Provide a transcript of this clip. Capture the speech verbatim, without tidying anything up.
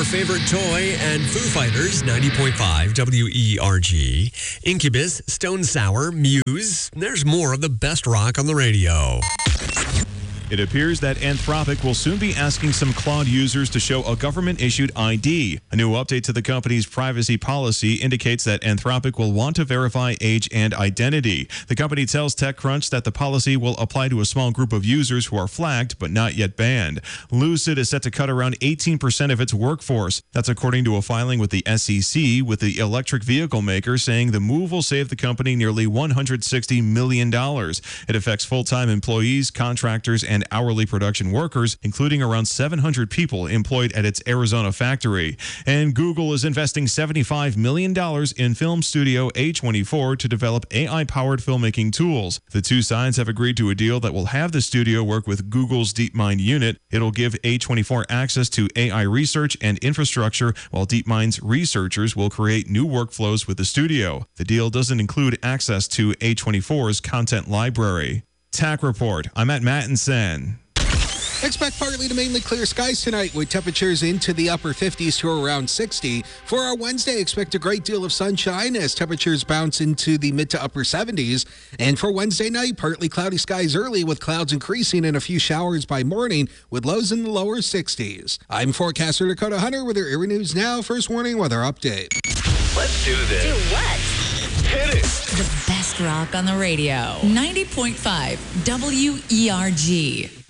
your favorite toy, and Foo Fighters, ninety point five W E R G, Incubus, Stone Sour, Muse. There's more of the best rock on the radio. It appears that Anthropic will soon be asking some Claude users to show a government-issued I D. A new update to the company's privacy policy indicates that Anthropic will want to verify age and identity. The company tells TechCrunch that the policy will apply to a small group of users who are flagged but not yet banned. Lucid is set to cut around eighteen percent of its workforce. That's according to a filing with the S E C, with the electric vehicle maker saying the move will save the company nearly one hundred sixty million dollars. It affects full-time employees, contractors, and and hourly production workers, including around seven hundred people employed at its Arizona factory. And Google is investing seventy-five million dollars in film studio A twenty-four to develop A I-powered filmmaking tools. The two sides have agreed to a deal that will have the studio work with Google's DeepMind unit. It'll give A twenty-four access to A I research and infrastructure, while DeepMind's researchers will create new workflows with the studio. The deal doesn't include access to A twenty-four's content library. Tac Report. I'm at Mattinson. Expect partly to mainly clear skies tonight with temperatures into the upper fifties to around sixty. For our Wednesday, expect a great deal of sunshine as temperatures bounce into the mid to upper seventies. And for Wednesday night, partly cloudy skies early with clouds increasing and a few showers by morning with lows in the lower sixties. I'm forecaster Dakota Hunter with your Erie News Now First Warning Weather Update. Let's do this. Do what? Hit it. The best rock on the radio. ninety point five W E R G.